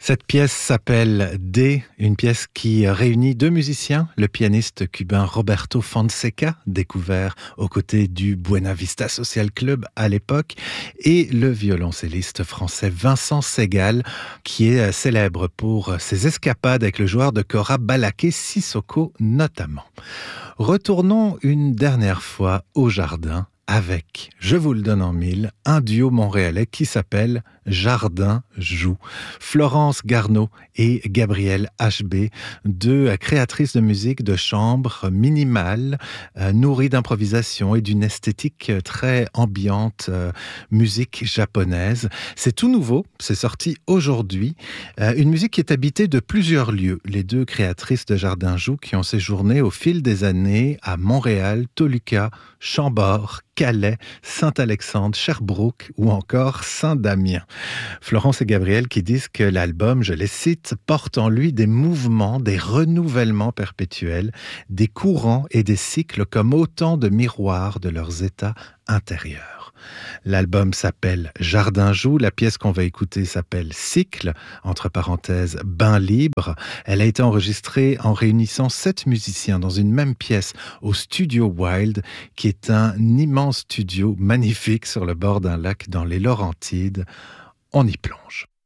Cette pièce s'appelle D, une pièce qui réunit deux musiciens, le pianiste cubain Roberto Fonseca, découvert aux côtés du Buena Vista Social Club à l'époque, et le violoncelliste français Vincent Segal, qui est célèbre pour ses escapades avec le joueur de kora Balaké Sissoko notamment. Retournons une dernière fois au jardin avec, je vous le donne en mille, un duo montréalais qui s'appelle Jardin Joue. Florence Garneau et Gabrielle HB, deux créatrices de musique de chambre minimale, nourries d'improvisation et d'une esthétique très ambiante, musique japonaise. C'est tout nouveau, c'est sorti aujourd'hui. Une musique qui est habitée de plusieurs lieux. Les deux créatrices de Jardin Joue qui ont séjourné au fil des années à Montréal, Toluca, Chambord, Calais, Saint-Alexandre, Sherbrooke ou encore Saint-Damien. Florence et Gabrielle qui disent que l'album, je les cite, porte en lui des mouvements, des renouvellements perpétuels, des courants et des cycles comme autant de miroirs de leurs états intérieurs. L'album s'appelle Jardin Joue, la pièce qu'on va écouter s'appelle Cycle, entre parenthèses, Bain libre. Elle a été enregistrée en réunissant 7 musiciens dans une même pièce au Studio Wild, qui est un immense studio magnifique sur le bord d'un lac dans les Laurentides. On y plonge.